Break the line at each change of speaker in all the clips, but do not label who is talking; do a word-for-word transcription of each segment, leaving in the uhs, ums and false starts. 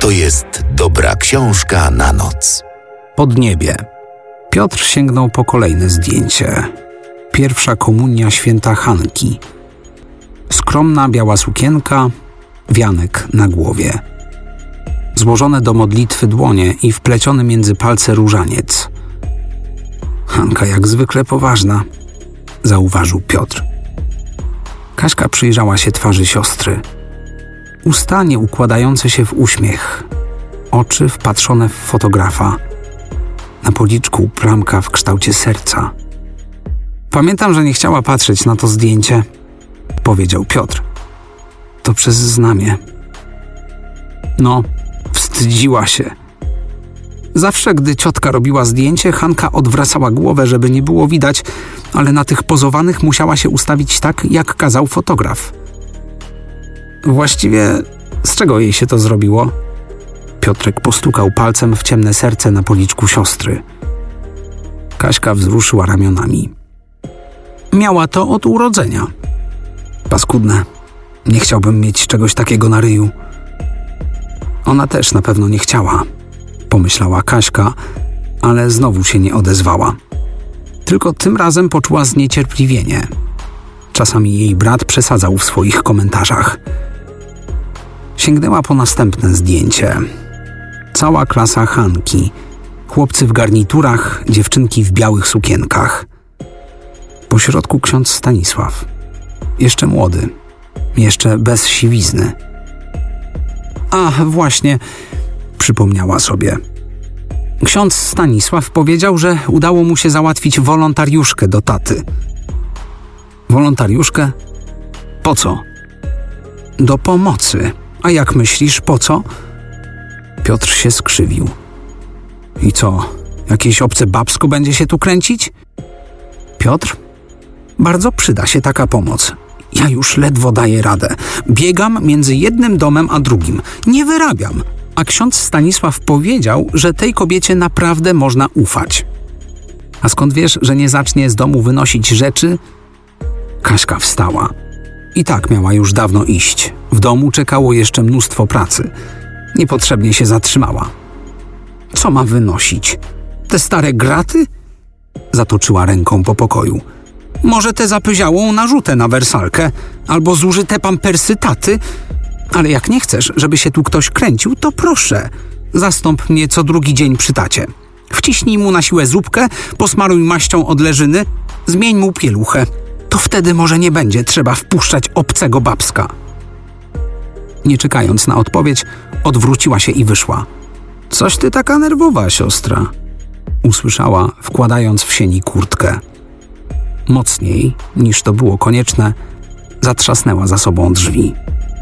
to jest dobra książka na noc.
Podniebie. Piotr sięgnął po kolejne zdjęcie. Pierwsza komunia święta Hanki. Skromna biała sukienka, wianek na głowie. Złożone do modlitwy dłonie i wpleciony między palce różaniec. Hanka jak zwykle poważna, zauważył Piotr. Kaśka przyjrzała się twarzy siostry. Usta nie układające się w uśmiech. Oczy wpatrzone w fotografa. Na policzku plamka w kształcie serca. Pamiętam, że nie chciała patrzeć na to zdjęcie, powiedział Piotr. To przez znamie. No, wstydziła się. Zawsze, gdy ciotka robiła zdjęcie, Hanka odwracała głowę, żeby nie było widać, ale na tych pozowanych musiała się ustawić tak, jak kazał fotograf. Właściwie, z czego jej się to zrobiło? Piotrek postukał palcem w ciemne serce na policzku siostry. Kaśka wzruszyła ramionami. Miała to od urodzenia. Paskudne. Nie chciałbym mieć czegoś takiego na ryju. Ona też na pewno nie chciała, pomyślała Kaśka, ale znowu się nie odezwała. Tylko tym razem poczuła zniecierpliwienie. Czasami jej brat przesadzał w swoich komentarzach. Sięgnęła po następne zdjęcie. Cała klasa Hanki. Chłopcy w garniturach, dziewczynki w białych sukienkach. Po środku ksiądz Stanisław. Jeszcze młody. Jeszcze bez siwizny. A, właśnie, przypomniała sobie. Ksiądz Stanisław powiedział, że udało mu się załatwić wolontariuszkę do taty. Wolontariuszkę? Po co? Do pomocy. A jak myślisz, po co? Piotr się skrzywił. I co, jakieś obce babsko będzie się tu kręcić? Piotr? Bardzo przyda się taka pomoc. Ja już ledwo daję radę. Biegam między jednym domem a drugim. Nie wyrabiam. A ksiądz Stanisław powiedział, że tej kobiecie naprawdę można ufać. A skąd wiesz, że nie zacznie z domu wynosić rzeczy? Kaśka wstała. I tak miała już dawno iść. W domu czekało jeszcze mnóstwo pracy. Niepotrzebnie się zatrzymała. Co ma wynosić? Te stare graty? Zatoczyła ręką po pokoju. Może tę zapyziałą narzutę na wersalkę, albo zużyte pampersy taty, ale jak nie chcesz, żeby się tu ktoś kręcił, to proszę, zastąp mnie co drugi dzień przy tacie. Wciśnij mu na siłę zupkę, posmaruj maścią od leżyny, zmień mu pieluchę. To wtedy może nie będzie trzeba wpuszczać obcego babska. Nie czekając na odpowiedź, odwróciła się i wyszła. Coś ty taka nerwowa, siostra, usłyszała, wkładając w sieni kurtkę. Mocniej, niż to było konieczne, zatrzasnęła za sobą drzwi.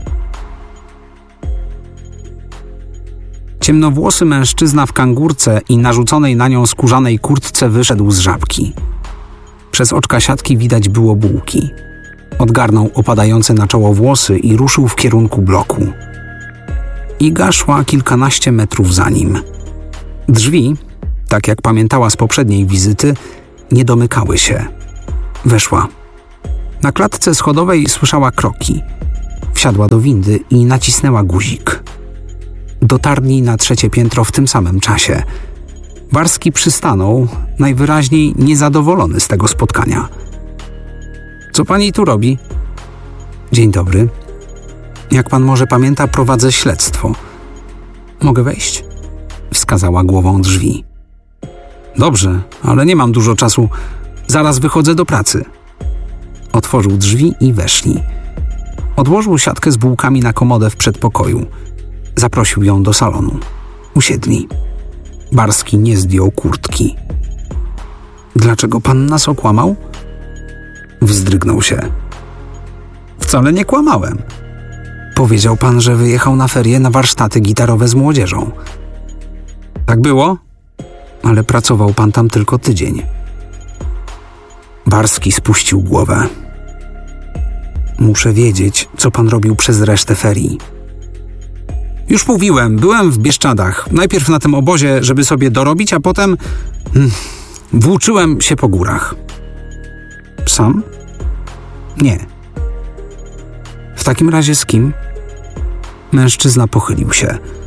Ciemnowłosy mężczyzna w kangurce i narzuconej na nią skórzanej kurtce wyszedł z żabki. Przez oczka siatki widać było bułki. Odgarnął opadające na czoło włosy i ruszył w kierunku bloku. Iga szła kilkanaście metrów za nim. Drzwi, tak jak pamiętała z poprzedniej wizyty, nie domykały się. Weszła. Na klatce schodowej słyszała kroki. Wsiadła do windy i nacisnęła guzik. Dotarli na trzecie piętro w tym samym czasie. Barski przystanął, najwyraźniej niezadowolony z tego spotkania. Co pani tu robi? Dzień dobry. Jak pan może pamięta, prowadzę śledztwo. Mogę wejść? Wskazała głową drzwi. Dobrze, ale nie mam dużo czasu. Zaraz wychodzę do pracy. Otworzył drzwi i weszli. Odłożył siatkę z bułkami na komodę w przedpokoju. Zaprosił ją do salonu. Usiedli. Barski nie zdjął kurtki. Dlaczego pan nas okłamał? Wzdrygnął się. Wcale nie kłamałem. Powiedział pan, że wyjechał na ferie na warsztaty gitarowe z młodzieżą. Tak było? Ale pracował pan tam tylko tydzień. Barski spuścił głowę. Muszę wiedzieć, co pan robił przez resztę ferii. Już mówiłem, byłem w Bieszczadach. Najpierw na tym obozie, żeby sobie dorobić, a potem hmm, włóczyłem się po górach. Sam? Nie. W takim razie z kim? Mężczyzna pochylił się. Z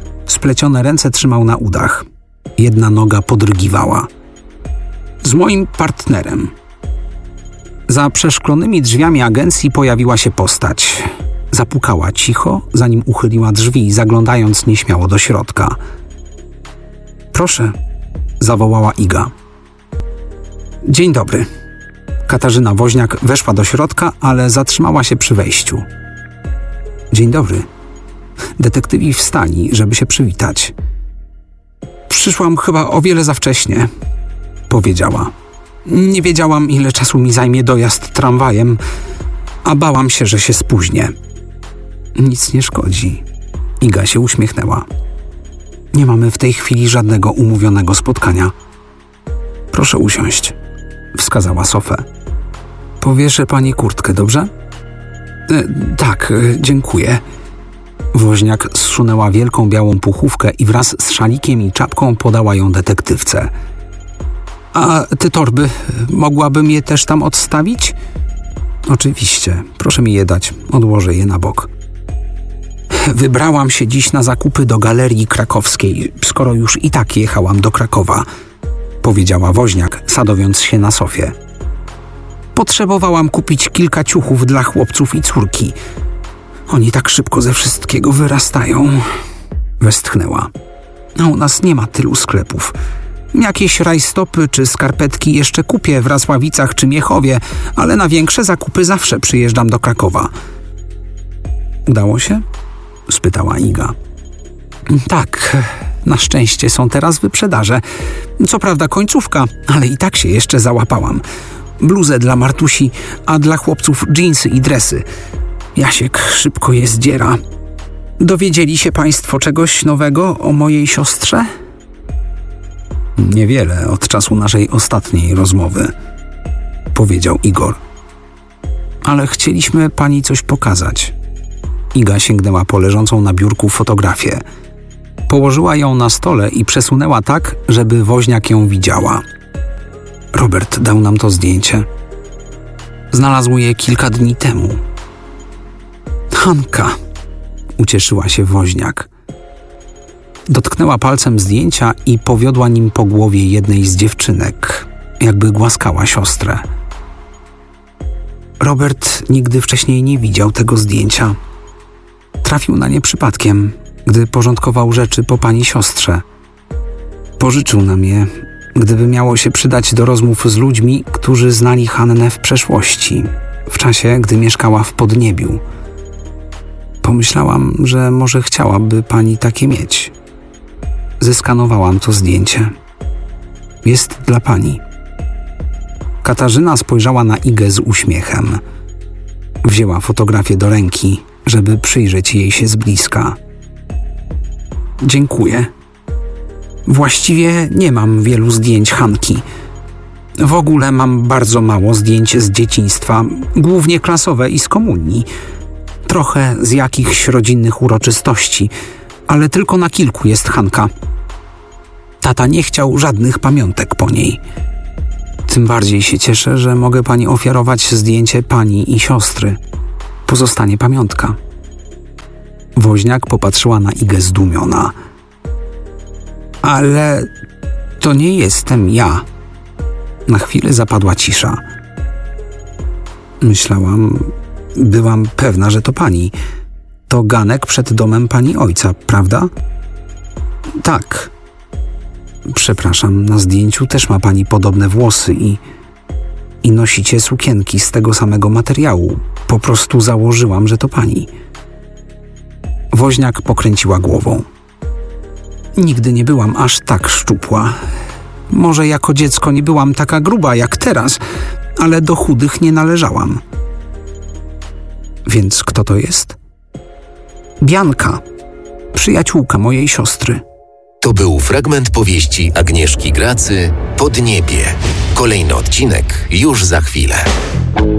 To był fragment powieści Agnieszki Gracy Podniebie. Kolejny odcinek już za chwilę.